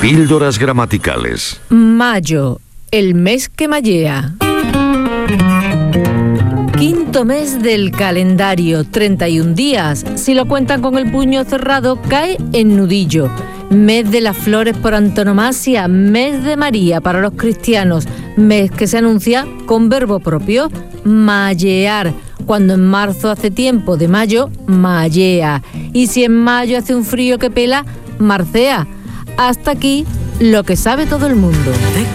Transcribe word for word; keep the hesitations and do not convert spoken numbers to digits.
Píldoras gramaticales. Mayo, el mes que mayea. Quinto mes del calendario, treinta y un días. Si lo cuentan con el puño cerrado, cae en nudillo. Mes de las flores por antonomasia, mes de María para los cristianos, mes que se anuncia con verbo propio, mayear. Cuando en marzo hace tiempo de mayo, mayea. Y si en mayo hace un frío que pela, marcea. Hasta aquí lo que sabe todo el mundo.